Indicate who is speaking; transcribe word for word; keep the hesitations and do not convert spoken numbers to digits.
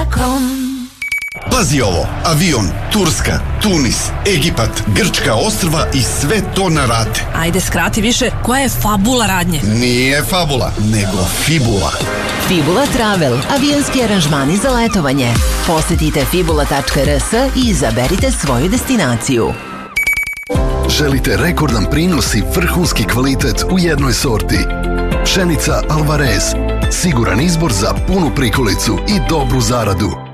Speaker 1: com.
Speaker 2: Pazi ovo, avion, Turska, Tunis, Egipat, Grčka ostrva i sve to na rate.
Speaker 1: Ajde, skrati više, koja je fabula radnje?
Speaker 2: Nije fabula, nego fibula.
Speaker 3: Fibula Travel, avionski aranžmani za letovanje. Posetite fibula tačka r s i izaberite svoju destinaciju.
Speaker 4: Želite rekordan prinos i vrhunski kvalitet u jednoj sorti? Pšenica Alvarez, siguran izbor za punu prikolicu i dobru zaradu.